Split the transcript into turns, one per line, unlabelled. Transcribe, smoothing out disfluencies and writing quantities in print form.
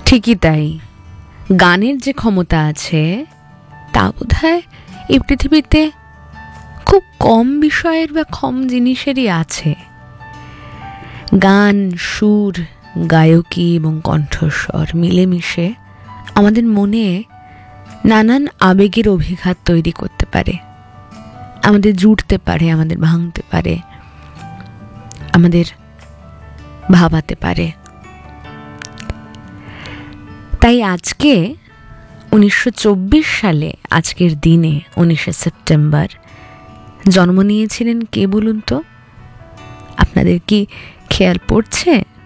ঠিকই তাই, গানের যে ক্ষমতা আছে তা বোধহয় এই পৃথিবীতে খুব কম বিষয়ের বা কম জিনিসেরই আছে। গান, সুর, গায়কী এবং কণ্ঠস্বর মিলেমিশে আমাদের মনে নানান আবেগের অভিঘাত তৈরি করতে পারে, আমাদের জুড়তে পারে, আমাদের ভাঙতে পারে, আমাদের ভাবাতে পারে। তাই আজকে 1924 সালে আজকের দিনে 19শে সেপ্টেম্বর জন্ম নিয়েছিলেন কে বলুন তো? আপনাদের কি খেয়াল পড়ছে?